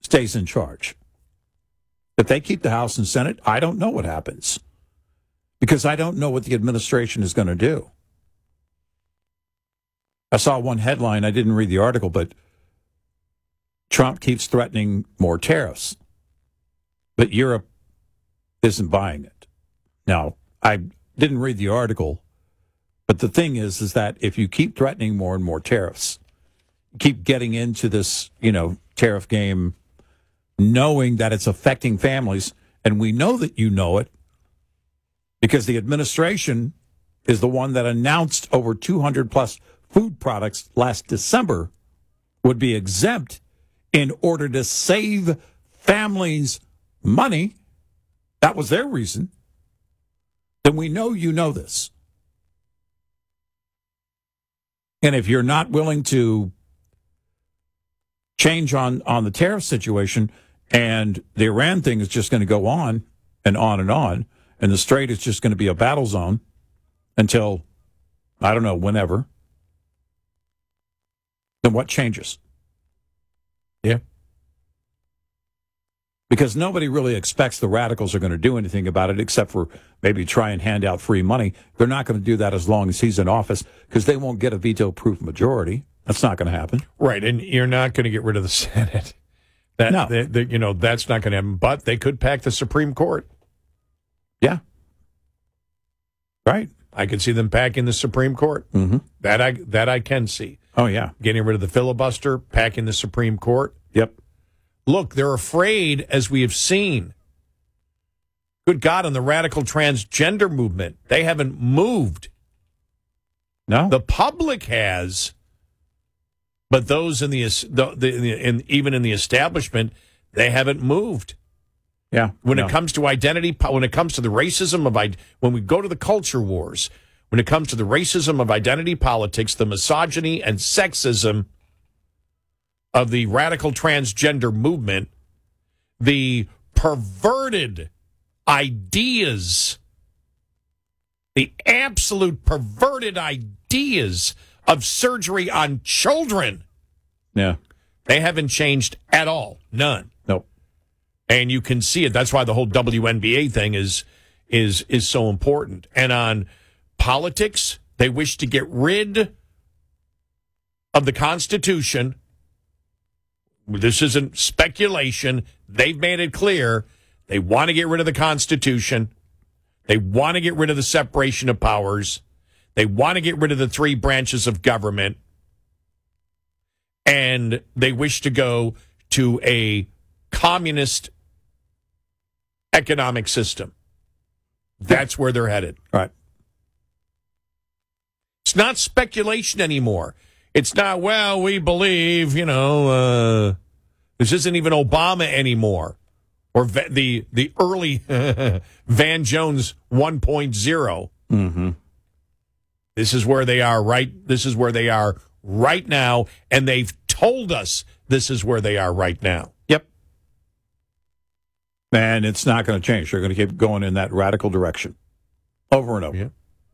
stays in charge. If they keep the House and Senate, I don't know what happens because I don't know what the administration is going to do. I saw one headline. I didn't read the article, but Trump keeps threatening more tariffs, but Europe isn't buying it. Now, I didn't read the article, but the thing is that if you keep threatening more and more tariffs, keep getting into this, tariff game, knowing that it's affecting families, and we know that you know it because the administration is the one that announced over 200 plus food products last December would be exempt in order to save families money. That was their reason. Then we know you know this. And if you're not willing to change on the tariff situation, and the Iran thing is just going to go on and on and on, and the Strait is just going to be a battle zone until, I don't know, whenever, then what changes? Yeah. Because nobody really expects the radicals are going to do anything about it except for maybe try and hand out free money. They're not going to do that as long as he's in office because they won't get a veto-proof majority. That's not going to happen. Right, and you're not going to get rid of the Senate. That's not going to happen. But they could pack the Supreme Court. Yeah. Right. I can see them packing the Supreme Court. Mm-hmm. That I can see. Oh, yeah. Getting rid of the filibuster, packing the Supreme Court. Yep. Look, they're afraid, as we have seen. Good God, on the radical transgender movement, they haven't moved. No. The public has, but those in even in the establishment, they haven't moved. Yeah. When it comes to identity, when it comes to the racism of, when we go to the culture wars, when it comes to the racism of identity politics, the misogyny and sexism of the radical transgender movement, the perverted ideas, the absolute perverted ideas of surgery on children. Yeah. They haven't changed at all. None. Nope. And you can see it. That's why the whole WNBA thing is so important. And on politics, they wish to get rid of the Constitution. This isn't speculation. They've made it clear they want to get rid of the Constitution. They want to get rid of the separation of powers. They want to get rid of the three branches of government. And they wish to go to a communist economic system. That's where they're headed. Right. It's not speculation anymore. It's not, well, we believe, this isn't even Obama anymore. Or the early Van Jones 1.0. Mm-hmm. This is where they are right now, and they've told us this is where they are right now. Yep. And it's not going to change. They're going to keep going in that radical direction. Over and over. Yeah.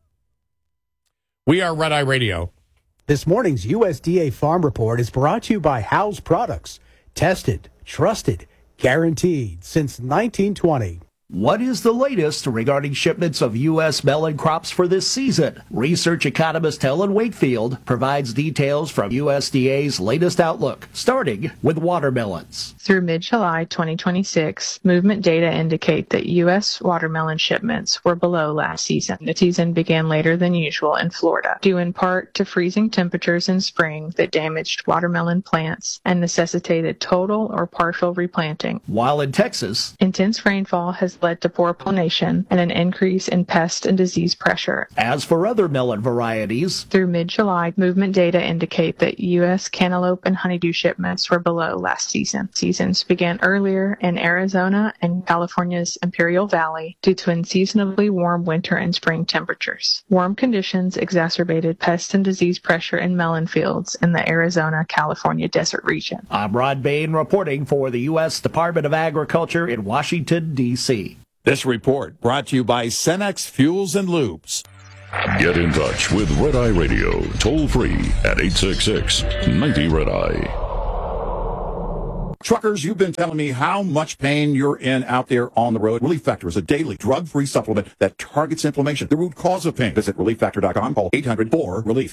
We are Red Eye Radio. This morning's USDA Farm Report is brought to you by House Products. Tested, trusted, guaranteed since 1920. What is the latest regarding shipments of U.S. melon crops for this season? Research economist Helen Wakefield provides details from USDA's latest outlook, starting with watermelons. Through mid-July 2026, movement data indicate that U.S. watermelon shipments were below last season. The season began later than usual in Florida, due in part to freezing temperatures in spring that damaged watermelon plants and necessitated total or partial replanting. While in Texas, intense rainfall has led to poor pollination and an increase in pest and disease pressure. As for other melon varieties, through mid-July, movement data indicate that U.S. cantaloupe and honeydew shipments were below last season. Seasons began earlier in Arizona and California's Imperial Valley due to unseasonably warm winter and spring temperatures. Warm conditions exacerbated pest and disease pressure in melon fields in the Arizona-California desert region. I'm Rod Bain reporting for the U.S. Department of Agriculture in Washington, D.C. This report brought to you by Cenex Fuels and Lubes. Get in touch with Red Eye Radio, toll free at 866-90-RED-EYE. Truckers, you've been telling me how much pain you're in out there on the road. Relief Factor is a daily drug-free supplement that targets inflammation, the root cause of pain. Visit ReliefFactor.com. Call 800-4-RELIEF.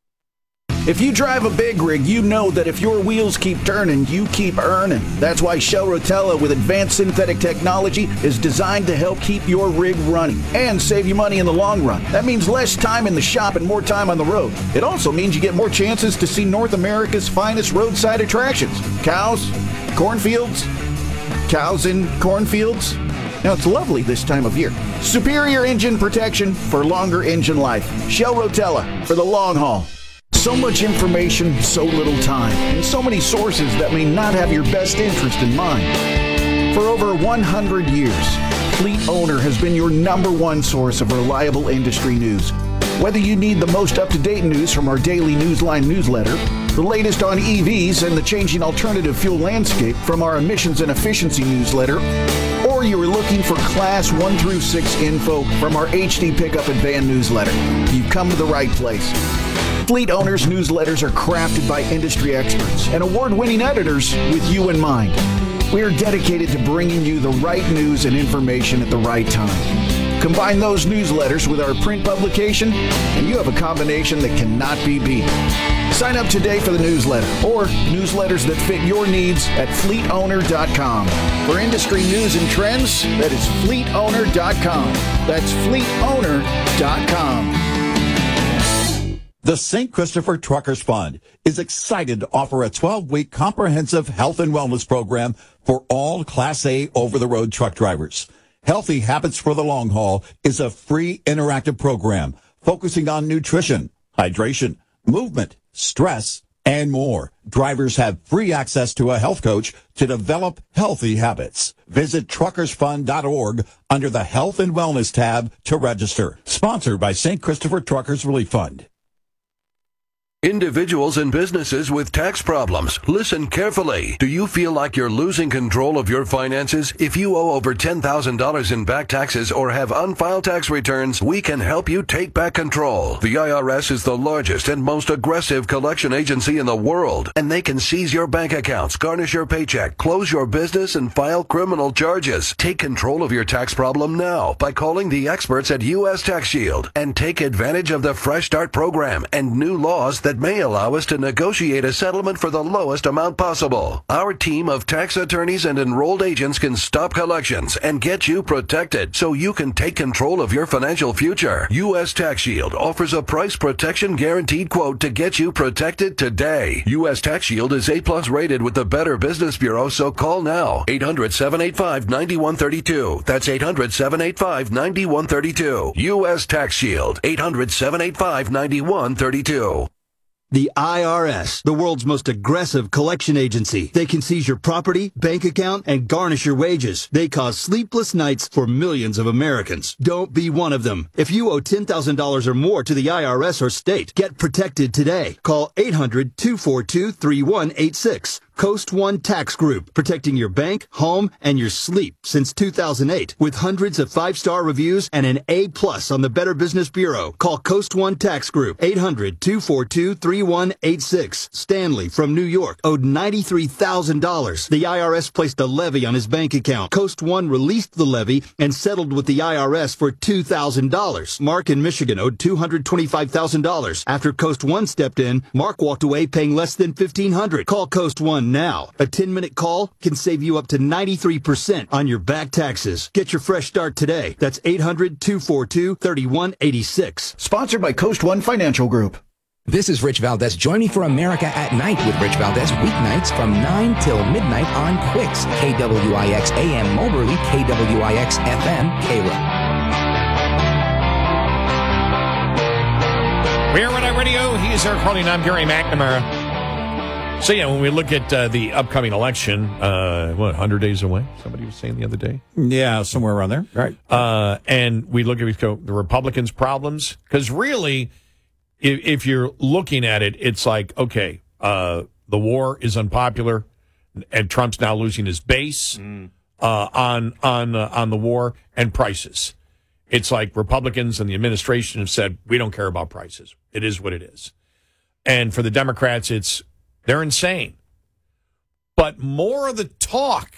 If you drive a big rig, you know that if your wheels keep turning, you keep earning. That's why Shell Rotella with advanced synthetic technology is designed to help keep your rig running and save you money in the long run. That means less time in the shop and more time on the road. It also means you get more chances to see North America's finest roadside attractions. Cows, cornfields, cows in cornfields. Now, it's lovely this time of year. Superior engine protection for longer engine life. Shell Rotella for the long haul. So much information, so little time, and so many sources that may not have your best interest in mind. For over 100 years, Fleet Owner has been your number one source of reliable industry news. Whether you need the most up-to-date news from our daily Newsline newsletter, the latest on EVs and the changing alternative fuel landscape from our emissions and efficiency newsletter, or you are looking for Class 1 through 6 info from our HD Pickup and Van newsletter, you've come to the right place. Fleet Owners newsletters are crafted by industry experts and award-winning editors with you in mind. We are dedicated to bringing you the right news and information at the right time. Combine those newsletters with our print publication, and you have a combination that cannot be beat. Sign up today for the newsletter or newsletters that fit your needs at fleetowner.com. For industry news and trends, that is fleetowner.com. That's fleetowner.com. The St. Christopher Truckers Fund is excited to offer a 12-week comprehensive health and wellness program for all Class A over-the-road truck drivers. Healthy Habits for the Long Haul is a free interactive program focusing on nutrition, hydration, movement, stress, and more. Drivers have free access to a health coach to develop healthy habits. Visit truckersfund.org under the Health and Wellness tab to register. Sponsored by St. Christopher Truckers Relief Fund. Individuals and businesses with tax problems, listen carefully. Do you feel like you're losing control of your finances? If you owe over $10,000 in back taxes or have unfiled tax returns, we can help you take back control. The IRS is the largest and most aggressive collection agency in the world, and they can seize your bank accounts, garnish your paycheck, close your business, and file criminal charges. Take control of your tax problem now by calling the experts at U.S. Tax Shield and take advantage of the Fresh Start program and new laws that may allow us to negotiate a settlement for the lowest amount possible. Our team of tax attorneys and enrolled agents can stop collections and get you protected so you can take control of your financial future. U.S. Tax Shield offers a price protection guaranteed quote to get you protected today. U.S. Tax Shield is A+ rated with the Better Business Bureau, so call now. 800-785-9132. That's 800-785-9132. U.S. Tax Shield. 800-785-9132. The IRS, the world's most aggressive collection agency. They can seize your property, bank account, and garnish your wages. They cause sleepless nights for millions of Americans. Don't be one of them. If you owe $10,000 or more to the IRS or state, get protected today. Call 800-242-3186. Coast One Tax Group, protecting your bank, home, and your sleep since 2008. With hundreds of 5-star reviews and an A+ on the Better Business Bureau. Call Coast One Tax Group, 800-242-3186. Stanley from New York owed $93,000. The IRS placed a levy on his bank account. Coast One released the levy and settled with the IRS for $2,000. Mark in Michigan owed $225,000. After Coast One stepped in, Mark walked away paying less than $1,500. Call Coast One now. A 10-minute call can save you up to 93% on your back taxes. Get your fresh start today. That's 800-242-3186. Sponsored by Coast One Financial Group. This is Rich Valdez. Join me for America at Night with Rich Valdez, weeknights from 9 till midnight on Quicks, KWIX AM Moberly, KWIX FM, Cairo. We're Red Eye Radio. He's Eric Harley, and I'm Gary McNamara. So, yeah, when we look at the upcoming election, 100 days away, somebody was saying the other day? Yeah, somewhere around there. Right. And we look at the Republicans' problems, because really, if you're looking at it, it's like, okay, the war is unpopular, and Trump's now losing his base on the war, and prices. It's like Republicans and the administration have said, we don't care about prices. It is what it is. And for the Democrats, they're insane. But more of the talk